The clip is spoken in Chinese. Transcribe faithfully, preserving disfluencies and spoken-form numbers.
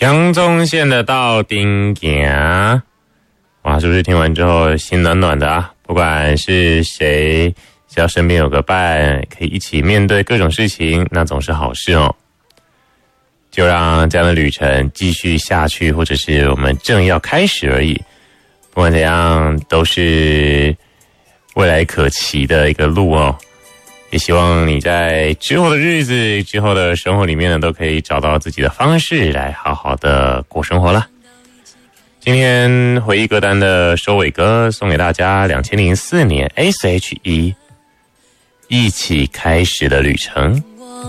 阳宗县的到顶行，哇，是不是听完之后心暖暖的啊？不管是谁，只要身边有个伴，可以一起面对各种事情，那总是好事哦。就让这样的旅程继续下去，或者是我们正要开始而已。不管怎样，都是未来可期的一个路哦。也希望你在之后的日子、之后的生活里面呢，都可以找到自己的方式来好好的过生活了。今天回忆歌单的收尾歌送给大家，两千零四年 S H E 一起开始的旅程。